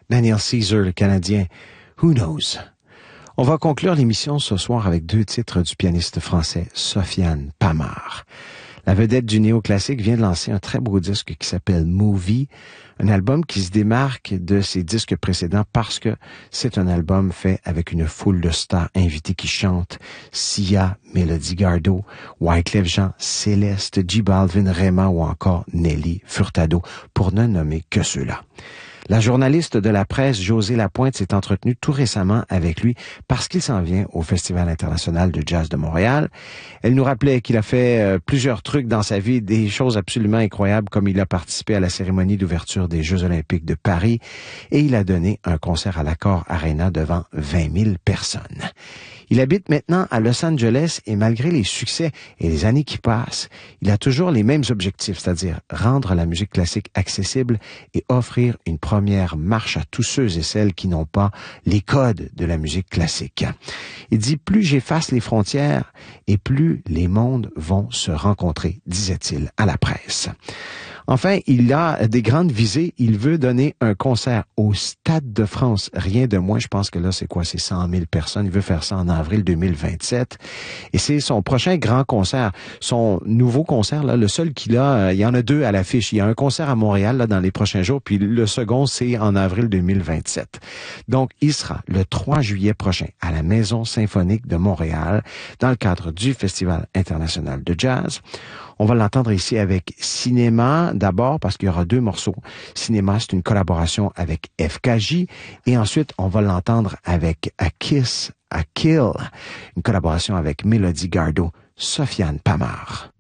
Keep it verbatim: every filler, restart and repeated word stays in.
Daniel Caesar, le Canadien, Who Knows? On va conclure l'émission ce soir avec deux titres du pianiste français Sofiane Pamart. La vedette du néoclassique vient de lancer un très beau disque qui s'appelle Movie, un album qui se démarque de ses disques précédents parce que c'est un album fait avec une foule de stars invités qui chantent: Sia, Mélodie Gardot, Wyclef Jean, Céleste, J Balvin, Rema ou encore Nelly Furtado, pour ne nommer que ceux-là. La journaliste de la presse, Josée Lapointe, s'est entretenue tout récemment avec lui parce qu'il s'en vient au Festival international de jazz de Montréal. Elle nous rappelait qu'il a fait euh, plusieurs trucs dans sa vie, des choses absolument incroyables, comme il a participé à la cérémonie d'ouverture des Jeux olympiques de Paris et il a donné un concert à l'Accor Arena devant vingt mille personnes. Il habite maintenant à Los Angeles et malgré les succès et les années qui passent, il a toujours les mêmes objectifs, c'est-à-dire rendre la musique classique accessible et offrir une première marche à tous ceux et celles qui n'ont pas les codes de la musique classique. Il dit: plus j'efface les frontières et plus les mondes vont se rencontrer, disait-il à la presse. Enfin, il a des grandes visées. Il veut donner un concert au Stade de France. Rien de moins. Je pense que là, c'est quoi? C'est cent mille personnes. Il veut faire ça en avril deux mille vingt-sept. Et c'est son prochain grand concert. Son nouveau concert, là, le seul qu'il a, il y en a deux à l'affiche. Il y a un concert à Montréal, là, dans les prochains jours. Puis le second, c'est en avril deux mille vingt-sept. Donc, il sera le trois juillet prochain à la Maison symphonique de Montréal dans le cadre du Festival international de jazz. On va l'entendre ici avec Cinéma, d'abord parce qu'il y aura deux morceaux. Cinéma, c'est une collaboration avec F K J. Et ensuite, on va l'entendre avec A Kiss, A Kill, une collaboration avec Mélodie Gardot, Sofiane Pamart.